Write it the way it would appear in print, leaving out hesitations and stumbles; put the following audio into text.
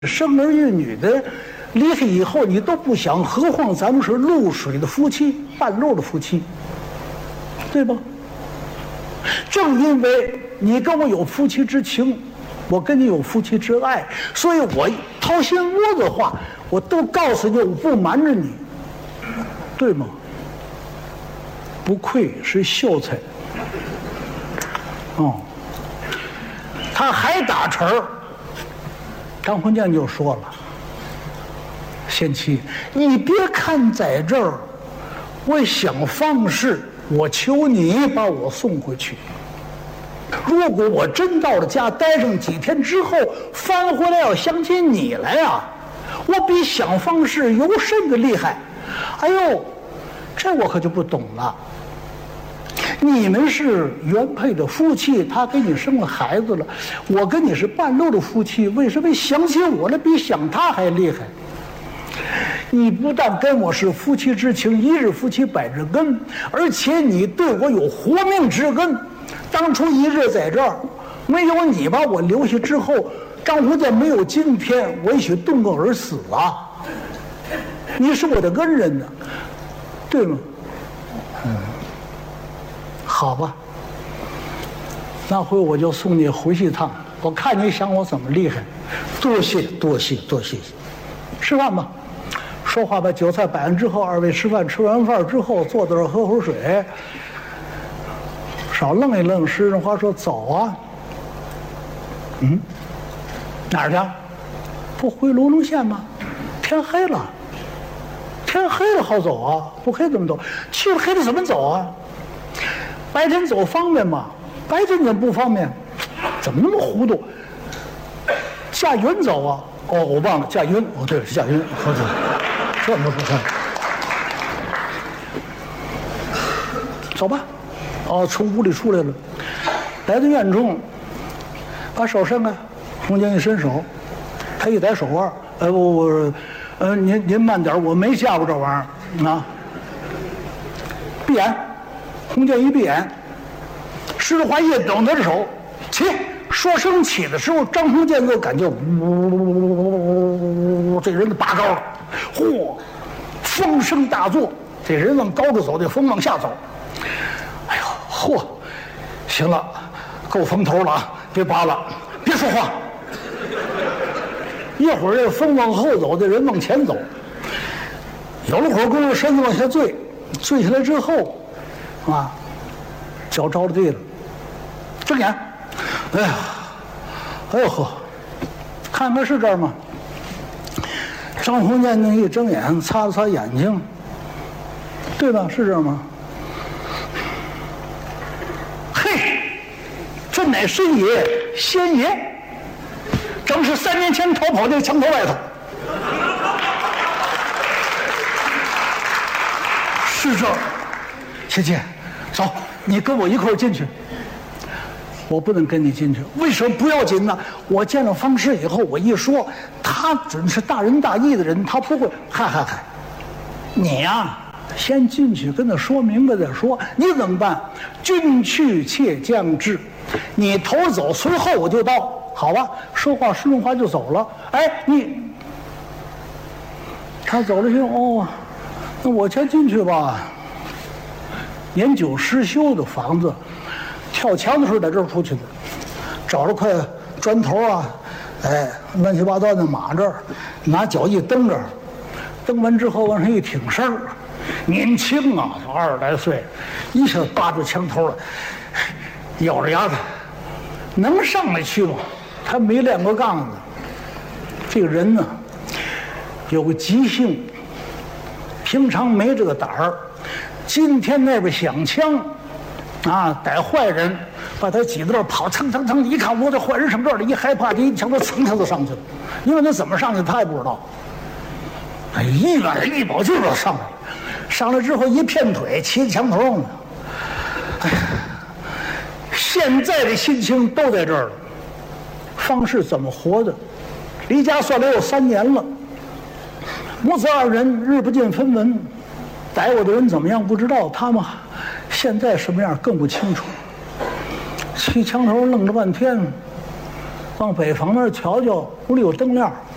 生儿育女的，离开以后你都不想，何况咱们是露水的夫妻，半路的夫妻，对吧？正因为你跟我有夫妻之情，我跟你有夫妻之爱，所以我掏心窝子话，我都告诉你，我不瞒着你，对吗？不愧是秀才。哦，他还打沉儿。张鸿渐就说了：“贤妻，你别看在这儿，我想方式，我求你把我送回去。如果我真到了家待上几天之后，翻回来要想起你来啊，我比想方式尤甚的厉害。哎呦，这我可就不懂了。你们是原配的夫妻，他给你生了孩子了，我跟你是半路的夫妻，为什么想起我来比想他还厉害？你不但跟我是夫妻之情，一日夫妻百日恩，而且你对我有活命之恩。当初一日在这儿，没有你把我留下之后，张鸿渐没有今天，我也许冻饿而死了。你是我的恩人呢，对吗？好吧，那回我就送你回去一趟，我看你想我怎么厉害。多谢多谢多谢，吃饭吧。说话把酒菜摆完之后，二位吃饭，吃完饭之后坐在这儿喝口水，少愣一愣。石振华说：“走啊。”哪儿去？不回卢龙县吗？天黑了，天黑了好走啊，不黑怎么走？去了黑了怎么走啊？白天走方便吗？白天怎么不方便？怎么那么糊涂？驾云走啊？哦，我忘了驾云。哦，对了，是驾云。这么不看？走吧。哦，从屋里出来了，来到院中，把手伸开。洪建一伸手，他一戴手腕。您慢点，我没下过这玩意儿啊。闭眼。洪建一闭眼，石振华一抖他的手，起，说声起的时候，张鸿渐就感觉呜，这人就拔高了，嚯，风声大作，这人往高处走，这风往下走，哎呦，嚯，行了，够风头了啊，别拔了，别说话。一会儿这风往后走，这人往前走，有了会儿功夫，身子往下坠，坠下来之后。啊，脚着了地了，睁眼，哎呀，哎呦呵，看看是这儿吗？张鸿渐那一睁眼，擦了擦眼睛，对吧？是这儿吗？嘿，这乃神爷仙爷，正是3年前逃跑那个墙头外头，是这儿。姐姐，走，你跟我一块儿进去。我不能跟你进去，为什么？不要紧呢。我见了方士以后，我一说，他准是大仁大义的人，他不会。嗨，你呀，先进去跟他说明白再说。你怎么办？君去妾将至，你头走，随后我就到，好吧？说话石振华就走了。哎，他走了以后，哦，那我先进去吧。年久失修的房子，跳墙的时候在这儿出去的，找了块砖头啊，哎，乱七八糟的码这儿，拿脚一蹬这儿，蹬完之后往上一挺身儿，年轻啊，20来岁，一下扒住墙头了，咬着牙的，能上来去吗？他没练过杠子，这个人呢，有个急性，平常没这个胆儿。今天那边响枪，啊，逮坏人，把他挤到这儿跑，蹭，一看我这坏人上这儿了，一害怕，这一枪他蹭他就上去了，因为他怎么上去他也不知道，哎，一宝劲儿就上来了，上来之后一片腿骑墙头上呢，哎呀，现在的心情都在这儿了。方士怎么活的？离家算来有3年了，母子2人日不见分文。逮我的人怎么样不知道，他们现在什么样更不清楚。骑墙头愣了半天，往北房那儿瞧瞧，屋里有灯亮，